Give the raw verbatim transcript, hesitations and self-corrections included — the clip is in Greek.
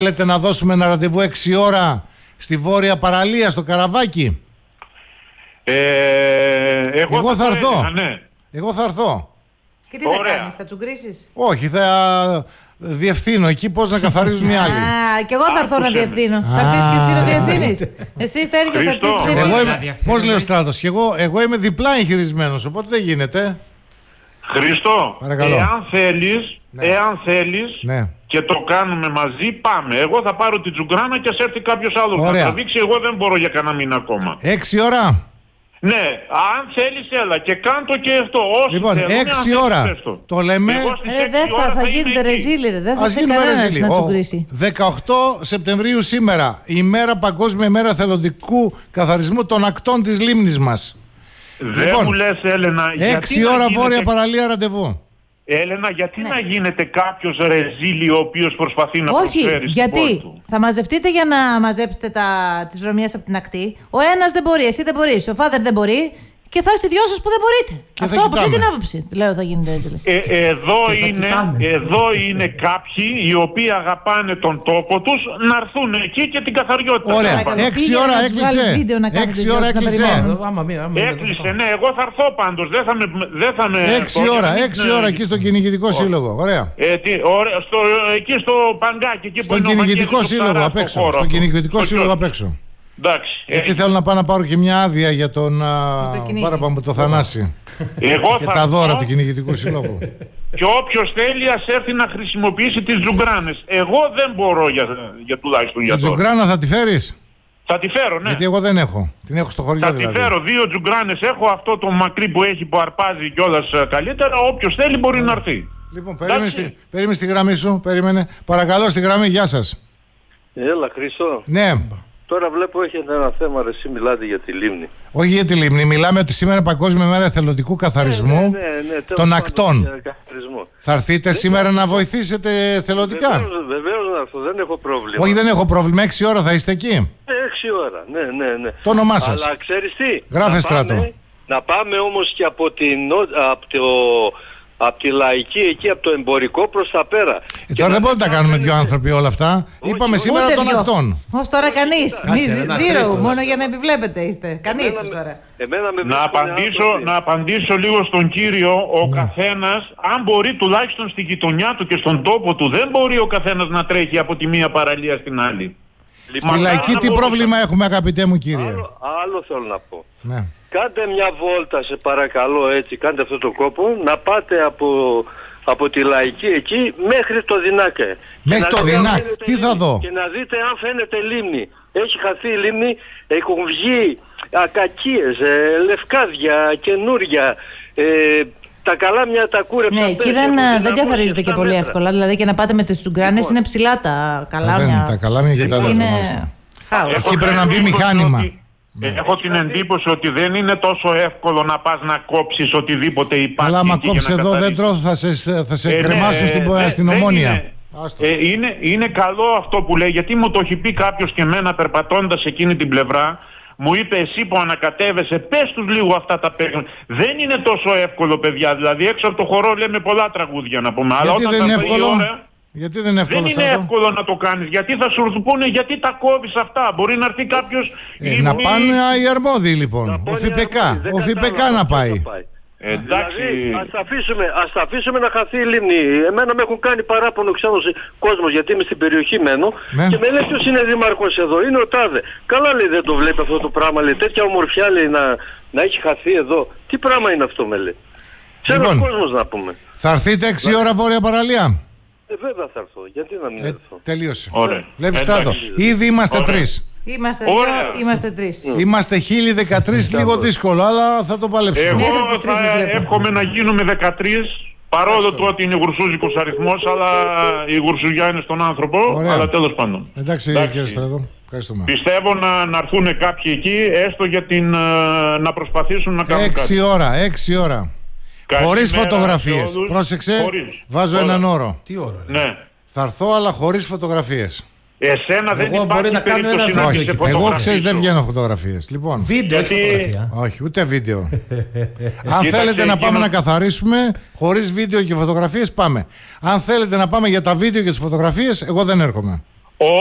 Θέλετε να δώσουμε ένα ραντεβού έξι ώρα στη Βόρεια Παραλία, στο Καραβάκι? Ε, εγώ, εγώ θα έρθω. Ναι. Εγώ θα έρθω. Και τι θα κάνεις, θα τσουγκρίσεις? Όχι, θα διευθύνω εκεί πώς να καθαρίζουν οι άλλοι. Α, και εγώ θα έρθω να διευθύνω. Θα έρθεις και εσύ να διευθύνεις. Εσύ στα έργα θα διευθύνεις. Πώς λέει ο Στράτος, και εγώ, εγώ είμαι διπλά εγχειρισμένος, οπότε δεν γίνεται. Χριστό, παρακαλώ. εάν θέλεις, ναι. εάν θέλεις ναι. και το κάνουμε μαζί, πάμε. Εγώ θα πάρω την τζουγκράνα και ας έρθει κάποιος άλλος να το δείξει. Εγώ δεν μπορώ για κανένα μήνα ακόμα. Έξι ώρα. Ναι, αν θέλεις έλα και κάντο και αυτό. Όσοι λοιπόν, θέλουν, έξι ώρα. Το λέμε. Ε, δεν θα, θα γίνετε ρεζίλι, ρε. Δεν θα θέλει κανένας να τσουγκρίσει. δεκαοκτώ Σεπτεμβρίου σήμερα, η μέρα, Παγκόσμια ημέρα θελοντικού καθαρισμού των ακτών της λίμνης μας. Δεν λοιπόν, μου λες, Έλενα, έξι ώρα γίνεται... Βόρεια Παραλία ραντεβού. Έλενα, γιατί ναι. να γίνεται κάποιος ρεζίλι ο οποίος προσπαθεί να όχι, προσφέρει γιατί στην πόλη του? Θα μαζευτείτε για να μαζέψετε τα... τις ρωμιές από την ακτή. Ο ένας δεν μπορεί, εσύ δεν μπορείς, ο Φάδερ δεν μπορεί. Και θα είστε δυο σας που δεν μπορείτε. Και αυτό από αυτή την άποψη λέω θα γίνεται έτσι. Ε, εδώ, είναι, εδώ είναι κάποιοι οι οποίοι αγαπάνε τον τόπο τους να έρθουν εκεί και την καθαριότητα. Ωραία. Έξι ώρα έκλεισε. Έξι ώρα έκλεισε. Έκλεισε, ναι. Εγώ θα έρθω πάντως. Δεν θα με... Δεν θα με έξι ώρα. Έξι ώρα εκεί στο Κυνηγητικό Σύλλογο. Ωραία. Ε, τι, ωραία στο, εκεί στο Παγκάκι. Εκεί στον Κυνηγητικό Σύλλογο απ' έξω. Στον Κυνηγητικό Σύλλογο απ' έξω. Εντάξει. Γιατί θέλω να πάω να πάρω και μια άδεια για τον Παραπάμπο το Θανάση. Εγώ και θα τα δώρα του Κυνηγητικού Συλλόγου. Και όποιος θέλει ας έρθει να χρησιμοποιήσει τις τζουγκράνες. Εγώ δεν μπορώ για, για τουλάχιστον για τώρα. Την τζουγκράνα θα τη φέρεις? Θα τη φέρω, ναι. Γιατί εγώ δεν έχω. Την έχω στο χωριό θα δηλαδή. Θα τη φέρω. Δύο τζουγκράνες έχω. Αυτό το μακρύ που έχει που αρπάζει κιόλας καλύτερα. Όποιος θέλει μπορεί να έρθει. Λοιπόν, περίμενε στη, περίμενε στη γραμμή σου. Περίμενε. Παρακαλώ στη γραμμή. Γεια σας. Έλα, Χρήστο. Ναι. Τώρα βλέπω έχετε ένα θέμα, ρε, εσύ μιλάτε για τη λίμνη. Όχι για τη λίμνη, μιλάμε ότι σήμερα είναι Παγκόσμια Μέρα Εθελοντικού Καθαρισμού ναι, ναι, ναι, ναι, των ακτών. Θα έρθετε δεν σήμερα έχω... να βοηθήσετε θελοντικά? Βεβαίως, βεβαίως να έρθω, δεν έχω πρόβλημα. Όχι, δεν έχω πρόβλημα, έξι ώρα θα είστε εκεί. Έξι ώρα, ναι, ναι, ναι. Το όνομά σας? Αλλά ξέρεις τι, γράφε να Στράτο. Πάμε, να πάμε όμως και από, την, από το... από τη λαϊκή εκεί, από το εμπορικό προς τα πέρα. Ε, τώρα δεν μπορούμε να τα κάνουμε δύο άνθρωποι όλα αυτά. Όχι, είπαμε όχι, σήμερα των ακτών. Ως τώρα κανείς. Μη zero, μόνο για να επιβλέπετε είστε. Κανείς ως τώρα. Εμένα με να, απαντήσω, να απαντήσω λίγο στον κύριο. Ο ναι. καθένας, αν μπορεί τουλάχιστον στη γειτονιά του και στον τόπο του, δεν μπορεί ο καθένας να τρέχει από τη μία παραλία στην άλλη. Στη λαϊκή τι πρόβλημα έχουμε, αγαπητέ μου κύριε? Άλλο, άλλο θέλω να πω. Ναι. Κάντε μια βόλτα σε παρακαλώ έτσι, κάντε αυτό το κόπο, να πάτε από, από τη λαϊκή εκεί μέχρι το Δινάκε. Μέχρι το Δινάκε, τι θα δω? Και να δείτε αν φαίνεται λίμνη. Έχει χαθεί η λίμνη, έχουν βγει ακακίες, ε, λευκάδια, καινούρια, ε, τα καλάμια τα κούρεψαν. Ναι, εκεί δεν, δεν καθαρίζεται και πολύ εύκολα. Δηλαδή και να πάτε με τις τσουγκράνες λοιπόν, είναι ψηλά τα καλάμια. Τα καλάμια και τα άλλα. Είναι χάος. Εκεί πρέπει να μπει μηχάνημα. Ναι. Έχω την εντύπωση ότι δεν είναι τόσο εύκολο να πας να κόψεις οτιδήποτε υπάρχει. Αλλά άμα κόψεις εδώ δέντρο θα σε, θα σε ε, κρεμάσουν ναι, στην, ναι, στην Ομόνια. Είναι, ε, είναι, είναι καλό αυτό που λέει, γιατί μου το έχει πει κάποιος και εμένα περπατώντας εκείνη την πλευρά. Μου είπε εσύ που ανακατεύεσαι, πες τους λίγο αυτά τα παίρνουν. Δεν είναι τόσο εύκολο παιδιά, δηλαδή έξω από το χορό λέμε πολλά τραγούδια να πούμε. Γιατί αλλά όταν δεν είναι εύκολο? Ώρα, γιατί δεν είναι εύκολο, δεν είναι εύκολο να το κάνεις. Γιατί θα σου πούνε γιατί τα κόβεις αυτά. Μπορεί να έρθει κάποιος... Ε, η... Να πάνε οι αρμόδιοι λοιπόν. Ο ΦΠΚ. Ο ΦΠΚ να πάει. Ε, εντάξει. Δηλαδή ας αφήσουμε, ας αφήσουμε να χαθεί η λίμνη. Εμένα με έχουν κάνει παράπονο ξένος κόσμος γιατί είμαι στην περιοχή μένω ναι. και με λέει ποιος είναι δήμαρχος εδώ, είναι ο τάδε. Καλά λέει δεν το βλέπει αυτό το πράγμα, λέει τέτοια ομορφιά λέει να, να έχει χαθεί εδώ. Τι πράγμα είναι αυτό με λέει. Ξένος λοιπόν, κόσμος να πούμε. Θα έρθετε έξι ώρα Βόρεια Παραλία? Ε, βέβαια θα έρθω, γιατί να μην ε, έρθω. Τελείωσε. Ωραία. Βλέπεις Στράτο, ήδη είμαστε τρεις. Είμαστε δύο, είμαστε τρεις. Είμαστε χίλιοι δεκατρείς, λίγο δύσκολο, αλλά θα το παλέψουμε. Εγώ θα εύχομαι να γίνουμε δεκατρείς, παρόλο του ότι είναι γουρσούζικος αριθμός, αλλά η γουρσουγιά είναι στον άνθρωπο, ωραία. Αλλά τέλος πάντων. Εντάξει, Εντάξει. κύριε Στράτο, ευχαριστούμε. Πιστεύω να, να έρθουν κάποιοι εκεί, έστω για την, να προσπαθήσουν να κάνουν έξι κάτι. ώρα, έξι ώρα. Χωρίς φωτογραφίες. Πρόσεξε, χωρίς. Βάζω Όλα. έναν όρο. Τι όρο? Ναι. Θα έρθω, αλλά χωρίς φωτογραφίες. Εσένα δεν εγώ υπάρχει να κάνω ένα να όχι, εγώ ξέρεις δεν βγαίνω φωτογραφίες. Λοιπόν, βίντεο, γιατί... όχι φωτογραφία. Όχι, ούτε βίντεο. Αν θέλετε να πάμε να καθαρίσουμε χωρίς βίντεο και φωτογραφίες, πάμε. Αν θέλετε να πάμε για τα βίντεο και τις φωτογραφίες, εγώ δεν έρχομαι.